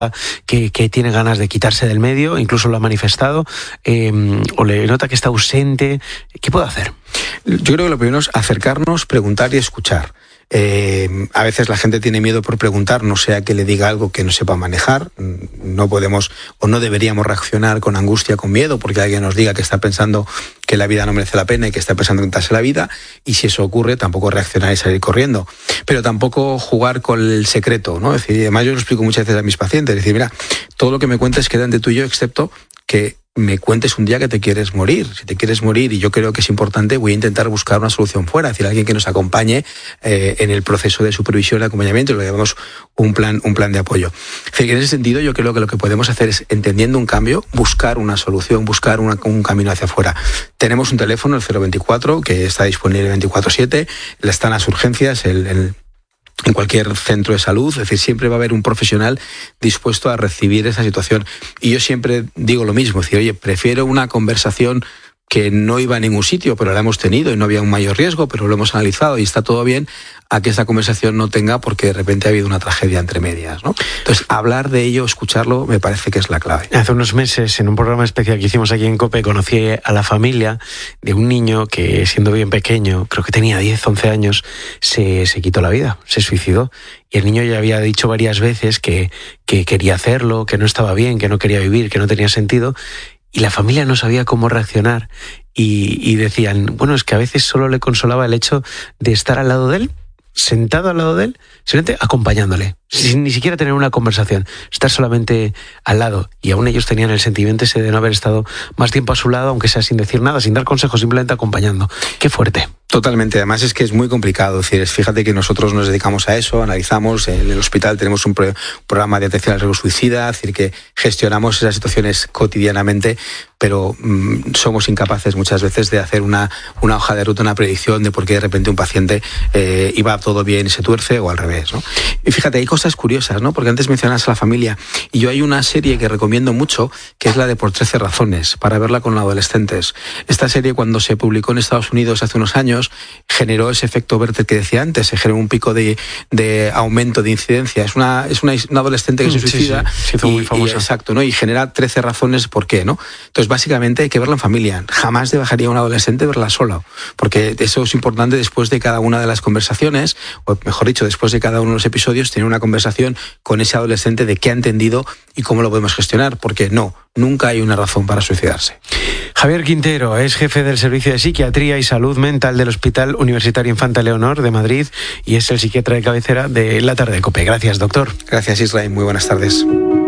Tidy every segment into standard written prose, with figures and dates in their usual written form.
que tiene ganas de quitarse del medio, incluso lo ha manifestado, o le nota que está ausente. ¿Qué puede hacer? Yo creo que lo primero es acercarnos, preguntar y escuchar. A veces la gente tiene miedo por preguntar, no sea que le diga algo que no sepa manejar. No podemos o no deberíamos reaccionar con angustia, con miedo, porque alguien nos diga que está pensando que la vida no merece la pena y que está pensando en quitarse la vida, y si eso ocurre, tampoco reaccionar y salir corriendo. Pero tampoco jugar con el secreto, ¿no? Es decir, además yo lo explico muchas veces a mis pacientes, es decir, mira, todo lo que me cuentes queda entre tú y yo, excepto que me cuentes un día que te quieres morir. Si te quieres morir y yo creo que es importante, voy a intentar buscar una solución fuera, es decir, alguien que nos acompañe en el proceso de supervisión y acompañamiento, lo que llamamos un plan de apoyo. Es decir, en ese sentido yo creo que lo que podemos hacer es, entendiendo un cambio, buscar una solución, buscar un camino hacia afuera. Tenemos un teléfono, el 024, que está disponible 24/7, están las urgencias, en cualquier centro de salud, es decir, siempre va a haber un profesional dispuesto a recibir esa situación. Y yo siempre digo lo mismo, es decir, oye, prefiero una conversación que no iba a ningún sitio, pero la hemos tenido y no había un mayor riesgo, pero lo hemos analizado y está todo bien, a que esa conversación no tenga porque de repente ha habido una tragedia entre medias, ¿no? Entonces, hablar de ello, escucharlo, me parece que es la clave. Hace unos meses, en un programa especial que hicimos aquí en COPE, conocí a la familia de un niño que, siendo bien pequeño, creo que tenía 10, 11 años, se quitó la vida, se suicidó. Y el niño ya había dicho varias veces que quería hacerlo, que no estaba bien, que no quería vivir, que no tenía sentido. Y la familia no sabía cómo reaccionar y decían, bueno, es que a veces solo le consolaba el hecho de estar al lado de él, sentado al lado de él, simplemente acompañándole, sin ni siquiera tener una conversación, estar solamente al lado. Y aún ellos tenían el sentimiento ese de no haber estado más tiempo a su lado, aunque sea sin decir nada, sin dar consejos, simplemente acompañando. Qué fuerte. Totalmente, además es que es muy complicado. Es decir, fíjate que nosotros nos dedicamos a eso, analizamos, en el hospital tenemos un programa de atención al riesgo suicida, es decir, que gestionamos esas situaciones cotidianamente, pero somos incapaces muchas veces de hacer una hoja de ruta, una predicción de por qué de repente un paciente iba todo bien y se tuerce, o al revés, ¿no? Y fíjate, hay cosas curiosas, ¿no? Porque antes mencionas a la familia, y yo hay una serie que recomiendo mucho, que es la de Por 13 razones, para verla con adolescentes. Esta serie, cuando se publicó en Estados Unidos hace unos años, generó ese efecto Werther que decía antes, se generó un pico de aumento de incidencia. Es una adolescente que se suicida, sí, fue muy famosa. Exacto, ¿no? Y genera 13 razones por qué, ¿no? Entonces, básicamente hay que verla en familia. Jamás dejaría a un adolescente verla solo, porque eso es importante. Después de cada una de las conversaciones, o mejor dicho, después de cada uno de los episodios, tener una conversación con ese adolescente de qué ha entendido y cómo lo podemos gestionar, porque nunca hay una razón para suicidarse. Javier Quintero es jefe del Servicio de Psiquiatría y Salud Mental del Hospital Universitario Infanta Leonor de Madrid y es el psiquiatra de cabecera de La Tarde de COPE. Gracias, doctor. Gracias, Israel. Muy buenas tardes.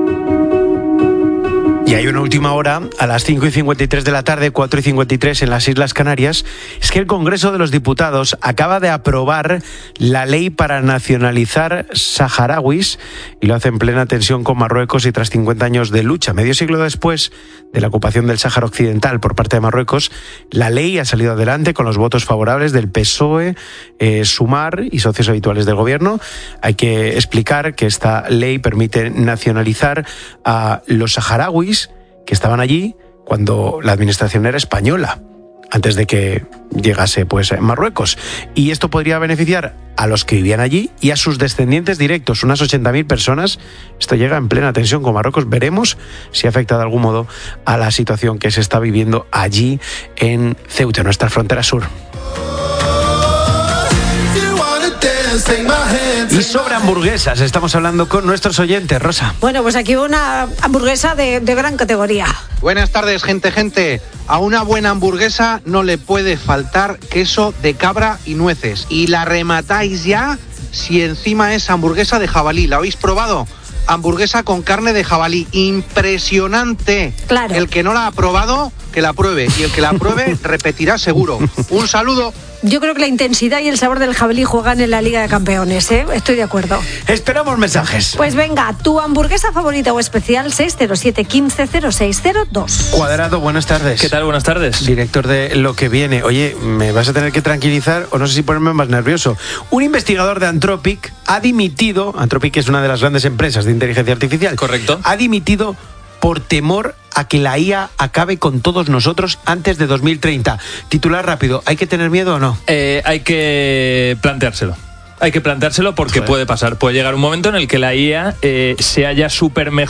Y hay una última hora, a las 5:53 de la tarde, 4:53 en las Islas Canarias, es que el Congreso de los Diputados acaba de aprobar la ley para nacionalizar saharauis y lo hace en plena tensión con Marruecos y tras 50 años de lucha. Medio siglo después de la ocupación del Sáhara Occidental por parte de Marruecos, la ley ha salido adelante con los votos favorables del PSOE, Sumar y socios habituales del gobierno. Hay que explicar que esta ley permite nacionalizar a los saharauis que estaban allí cuando la administración era española, antes de que llegase Marruecos. Y esto podría beneficiar a los que vivían allí y a sus descendientes directos, unas 80.000 personas. Esto llega en plena tensión con Marruecos. Veremos si afecta de algún modo a la situación que se está viviendo allí en Ceuta, nuestra frontera sur. Y sobre hamburguesas, estamos hablando con nuestros oyentes, Rosa. Bueno, pues aquí una hamburguesa de gran categoría. Buenas tardes, gente. A una buena hamburguesa no le puede faltar queso de cabra y nueces. Y la rematáis ya si encima es hamburguesa de jabalí. ¿La habéis probado? Hamburguesa con carne de jabalí. Impresionante. Claro. El que no la ha probado, que la pruebe. Y el que la pruebe, repetirá seguro. Un saludo. Yo creo que la intensidad y el sabor del jabalí juegan en la Liga de Campeones, ¿eh? Estoy de acuerdo. Esperamos mensajes. Pues venga, tu hamburguesa favorita o especial, 607 15 0602. Cuadrado, buenas tardes. ¿Qué tal? Buenas tardes. Director de Lo que Viene. Oye, me vas a tener que tranquilizar, o no sé si ponerme más nervioso. Un investigador de Anthropic ha dimitido, Anthropic es una de las grandes empresas de inteligencia artificial. Correcto. Ha dimitido por temor a que la IA acabe con todos nosotros antes de 2030. Titular rápido, ¿hay que tener miedo o no? Hay que planteárselo. Hay que planteárselo porque puede pasar. Puede llegar un momento en el que la IA se haya súper mejor